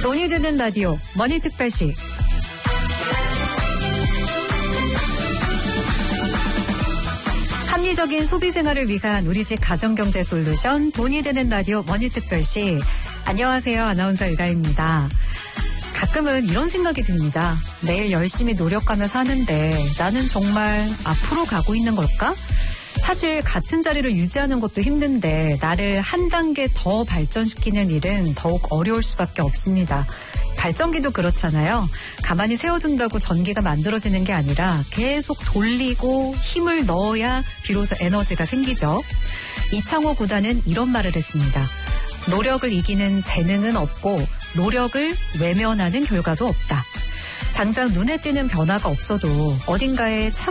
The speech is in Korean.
돈이 되는 라디오 머니특별시. 합리적인 소비 생활을 위한 우리 집 가정경제 솔루션 돈이 되는 라디오 머니특별시. 안녕하세요. 아나운서 유가입니다. 가끔은 이런 생각이 듭니다. 매일 열심히 노력하며 사는데 나는 정말 앞으로 가고 있는 걸까? 사실 같은 자리를 유지하는 것도 힘든데 나를 한 단계 더 발전시키는 일은 더욱 어려울 수밖에 없습니다. 발전기도 그렇잖아요. 가만히 세워둔다고 전기가 만들어지는 게 아니라 계속 돌리고 힘을 넣어야 비로소 에너지가 생기죠. 이창호 구단은 이런 말을 했습니다. 노력을 이기는 재능은 없고 노력을 외면하는 결과도 없다. 당장 눈에 띄는 변화가 없어도 어딘가에